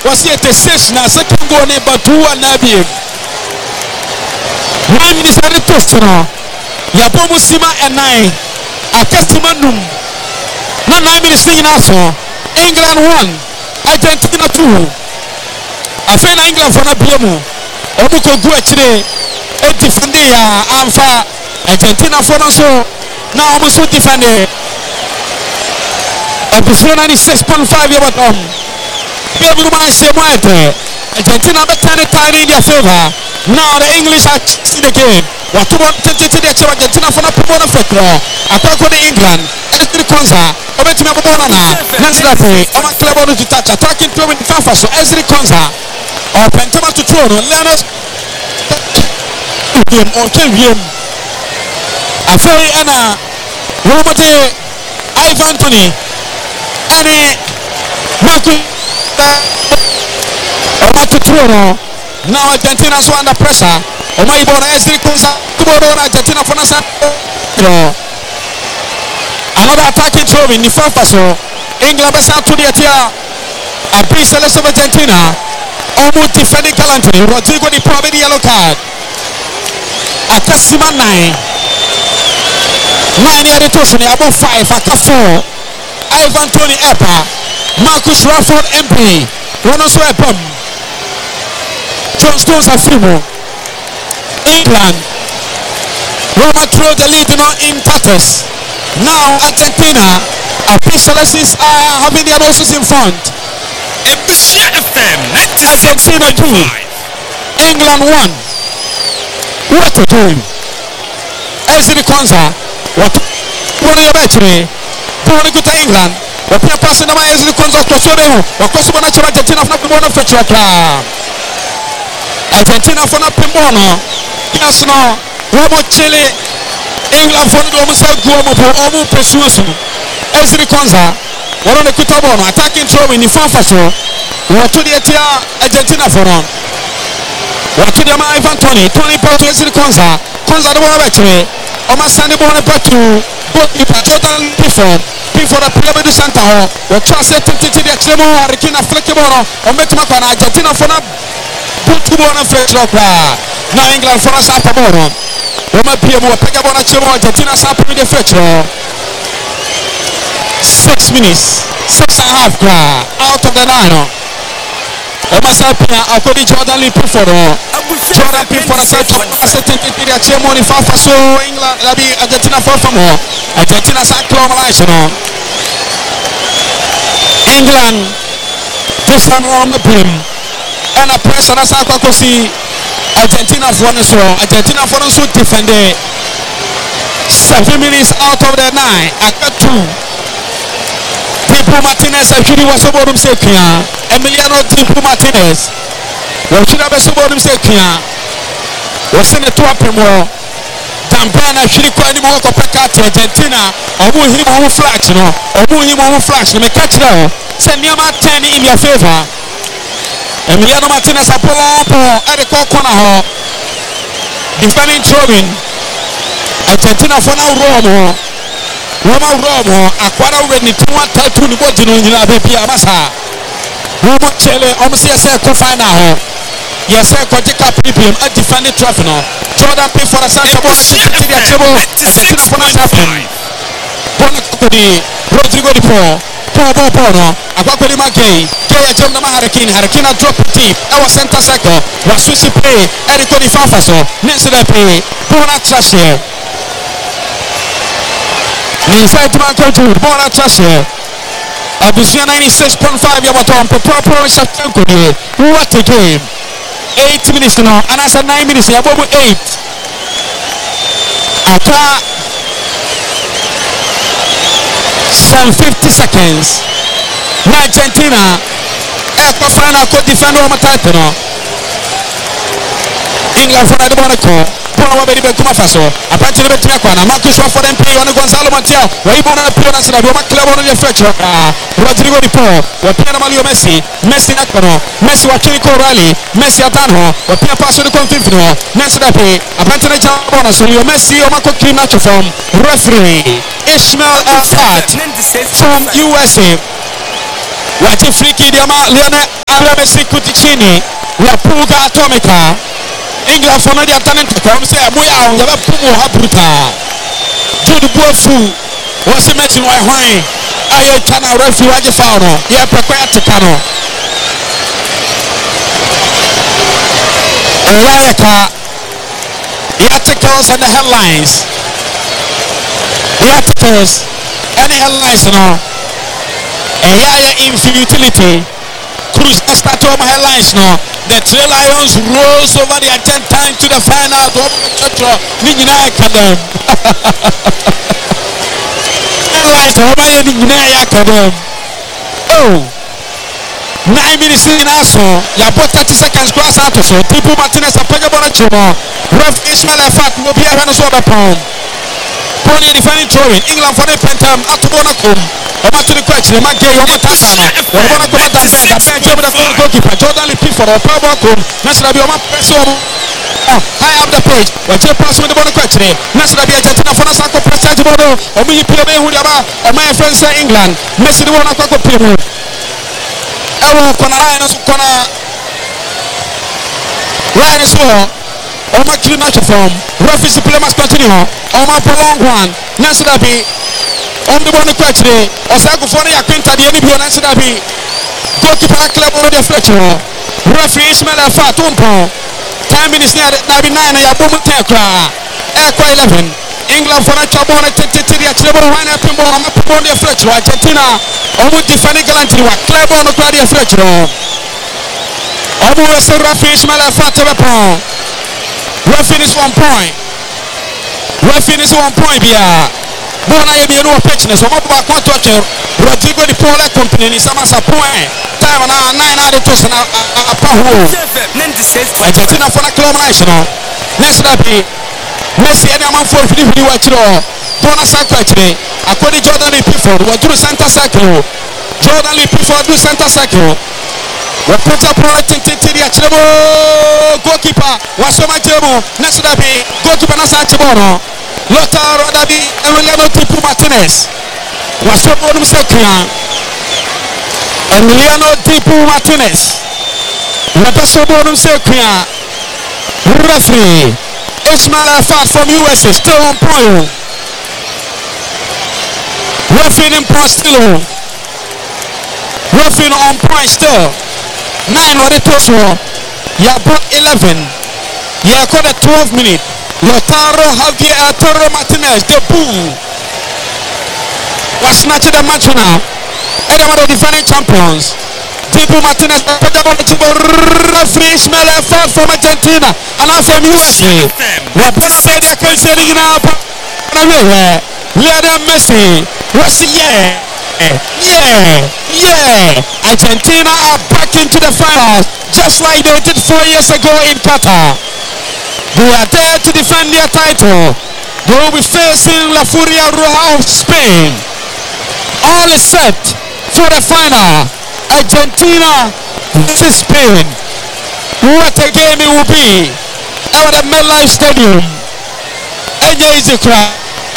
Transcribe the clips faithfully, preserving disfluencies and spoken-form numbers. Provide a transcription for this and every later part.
was it a session as second goal number two and Nabi. Nine minutes at the Tostano. Yabomu Sima and nine. A Castimanum. Not nine minutes in also. England one. Argentina two. I feel England for a Biamu. Omuko Guachide. eighty Fandia. Alpha. Argentina for us. Now almost defended. Episode ninety-six point five year old. Everyone say what? Argentina be turning tide in their favor. Now the English are in the game. What to want to take the Argentina for a promoter for attack on England. Ezri Konsa. Over to me Bonana. Next day, I'm a clever to touch attacking through in Fafa. So Ezri Konsa. Or Pentama to Toronto. Leonard. Him or kill him. I feel Anna. Robert Ivan Anthony. Any Marco. Now Argentina is under pressure. Oh my God, Ezri Konsa. Argentina for us. Another attacking throw in the front pass. England is out to the atia. A big selection of Argentina. Almost defending gallantly. Rodrigo the probably yellow card. A Cassima nine. Nine year return. About five. A four. Ivan Tony Epa. Marcus Rashford M P. One also a bomb. John Stones are free. England. Roma throw the lead in tatters. Now Argentina. Our three selections are having their noses in front. Argentina two. England one. What a game. Ezri Konsa. What? What are you betting? Don't go to England. What are you passing the Ezri Konsa to show them? What cost one Argentina from the one of the Argentina for the Pimbono. Yes, no. Robo Chile. England for the almost Guamo for almost persuasion. Ezri Konsa. What on the Kutabono attacking throw in the Fafa show. What to the Argentina for on. What to the Ivan Tony. Tony Porto Ezri Konsa. Konsa the one actually. Almost Sandy Bonne Patu. Both if a total before. Before the Premier de Santa. What trusted to the Chemo. Argentina Fleckiboro. Or Metamacana. Argentina for the Putubona French Rockra. Now England for us after Bono. Roma Piemo, Pegabona Chemo, Argentina Sapo in the French. Six minutes, six and a half gra out of the nine. Roma Sapia, Akodi Jordan Lee Piforo. Jordan Piforo Sato, Assetin Piria Chemo in Fafa, so England, Labi, Argentina for more. Argentina Saclo Malation. England, this one on the brim. And a press on a Sakosi. Argentina for us, Argentina for us to defend it. Seven minutes out of the nine. I got two. Tipu Martinez actually was about him saying, Emiliano Tipu Martinez. What should I be about him saying? Was in the top more. Tampana actually quite more compact to Argentina. Or move him on flash, no, or move him on flash. Let me catch now. Send me about ten in your favor. Emiliano Martinez Apollo at the corner. Defending throwing. Argentina for now Romo. Roma Romo. Aquara ready to one tattoo the body in the Abia Massa. Romo Chile almost yes, I could find out. Yes, I could take up him at defending traffic. Jordan pay for a Santa Monica. Argentina for us happen. Bonacodi. Rodrigo Di Paul. Pono Pono, Akwakoli Magay, Kaya Jomna Harakin, Harakina drop deep, our center cycle, was Susi play, Erico Di Fafaso, next to the play, Bona Trash here. Inside to my country, Bona Trash here. Abusia ninety-six point five Yamaton, Proper Satanko. What a game! Eight minutes now, and I said nine minutes, Yabobu eight. Ata. Some fifty seconds. Argentina. Ecco final could defend on title. England for the Monaco. Pono wa beri kuma faso. Apart from the Tiakwana, Marcus Rashford M P on Gonzalo Montiel. Why bona piona sina Roma club on the Fletcher. Rodrigo Di Paul. Wa piana Mario Messi. Messi nakono. Messi wa Chirico Rally. Messi atano. Wa pia passo di confino. Messi da pe. Apart from the Jabona so Messi o Marco Kinacho from referee Ismail Assad from U S A. Wati free kick Lionel Gabriel Messi Cuticini, la Puga Atomica. England for no talent to come say Moya on the Pumo Habruta. Jude Bofu was a match in Wahine. I Chana refuge Fano. Yeah, prepare to Cano. Rayaka. The articles and the headlines. The articles and the headlines now. A higher infutility. Cruise start over headlines now. The Three Lions rose over the Argentine to the final. Nina Kadam. Headlines over Nina Kadam. Oh. Nine minutes in also. You put thirty seconds cross out so. People Martinez a Pegabona Chimo. Ref Ismail Afat will be a Venezuela pound. Pony defending throwing. England for the pentam. Atubonacum. Over to the question. Magay over Tasana. Over the Tasana. The bench over the goalkeeper. Jordan Lee for the Pabacum. National Bioma Presso. High up the page. What you pass with the ball question. National Bia Argentina for the Sako President Bodo. Or me P M A Hudiaba. Or my friends in England. Messi the one of Coco Pimo. Ewo kona Ryan so kona Ryan so o ma kiri match form referee play must continue o ma prolong one nansi da bi on the one kwatire o sa go for ya kwenta de ni bi o nansi da bi goalkeeper club o de fletcher referee Ismail Afat umpo ten minutes near na bi nine ya bomu ten kra e kwa eleven England for a trouble on a titty at level one up in Boma on the Fletcher, Argentina, almost defending gallantry, Clever on the Claudia Fletcher. Almost a rough Ismail Afat weapon. Rough finish one point. Rough finish one point, yeah. Bona Yemi no pitchness, or what about Quattro, Rodrigo di Pola company, Samasa point. Time on nine out of two and a power. Argentina for a club national. Let's not be. Messi and Amman for Philip Watcher. Bona Sacre. According to Jordan Lee Pifford, what do Santa Sacro? Jordan Lee Pifford do Santa Sacro. What put up right in Titiria Chemo goalkeeper. Was so much Jemo. Next to be goalkeeper Nasa Chibono. Lotaro Dabi Emiliano Tipu Martinez. Was so bonum Sekian. Emiliano Tipu Martinez. What so bonum Sekian. Referee. Ismail Afat from U S A still on point. Referee in point still. Referee on point still. Nine or the toss war. You brought eleven. You got a twelve minute. Lotaro Javier Arturo Martinez, the boo. Was snatching the match now. And they were the defending champions. Tipu Martinez, referee Ismail Afat from Argentina, and I'm from U S A. What can I say? They're considering now. Lionel Messi, what's yeah, yeah, yeah. Argentina are back into the finals, just like they did four years ago in Qatar. They are there to defend their title. They will be facing La Furia Roja of Spain. All is set for the final. Argentina versus Spain. What a game it will be at the MetLife Stadium. Enye Izikra,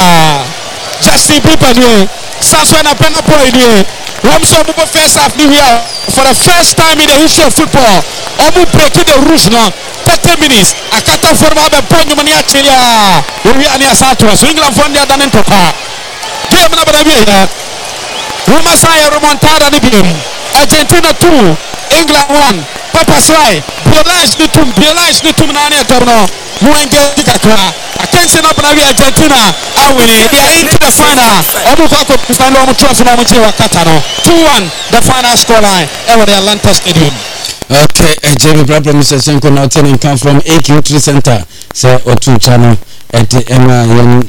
Justin Bieber here, Sassuan Apena Boy here. Ramso Mubo first half new year for the first time in the history of football. Omu breaking the rules now. thirty minutes. Akata forma the point money actually. We are near Santos. England from the other end to par. Game number here. Roma Saya remontada ni game. Argentina two, England one. Papa Sly, Biolage Nitum, Biolage Nitum Nani Torno, Muenge Kakra. I can't say up Argentina are winning. They are into the final. Obufako Pisano Muchofu Muchewa Katano. two one, the final scoreline over the Atlanta Stadium. Okay, uh, Jamie Brabra, Mister Senko now turning come from A Q three Center. Say or two channel at the Emma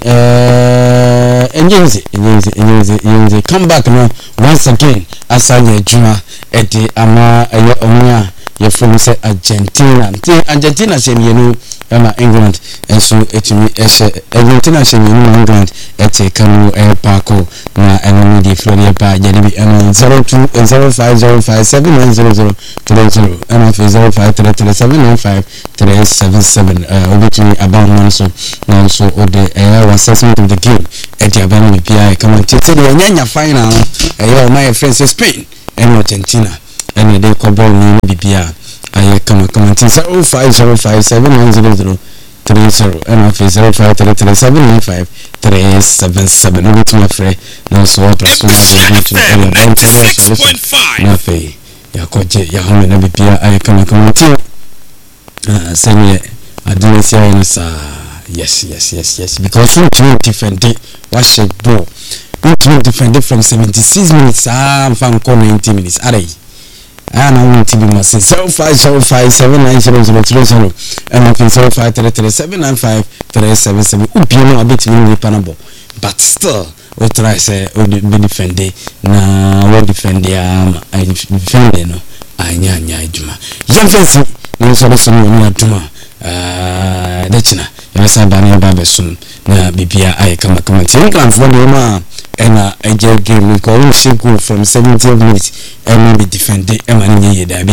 uh and Yenzi, Yenzi, Yenzi, Yenzi. Come back now once again as I Juma at the Ama Onya. You're from say Argentina. Argentina say you know Emma England and so it me Argentina say you know England at a Cano Air Parko na enemy the Florida by Janibi and zero two zero five zero five seven nine zero zero three zero and of zero five three three seven nine five three seven seven uh obviously about one so now so or the air assessment of the game at the Abani P I come on to the final uh my friends Spain and Argentina and they call ball bibia aye kama kama tin zero five zero five seven nine zero zero three zero and of zero five three three seven nine five three seven seven no to my friend no so plus one to any bunch of na fe ya koje ya home na bibia aye kama kama tin ah senior adinesi aye sa yes yes yes yes because we can defend it wash it bro we can defend it from seventy-six minutes ah from ninety minutes are I don't want to be my zero five zero five seven nine zero zero three zero and okay zero five three three seven nine five three seven seven. Upi no a bit me panabo, but still we try say we be defend it na we defend um I defend no I nya nya juma. Young fancy no so so no nya juma ah dechina ya sa bani ba be sun na bibia ai kama kama tin kan for no ma and a enjoy game we call him go from seventy minutes and be defended and man ye dabi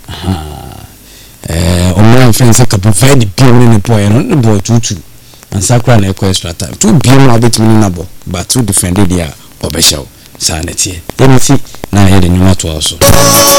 eh o my friends ka provide the bill in the boy no the boy two two and sakra na extra time two bill na bit me na bo but two defended there obeshaw sanity ye mi si na ye de nyuma to also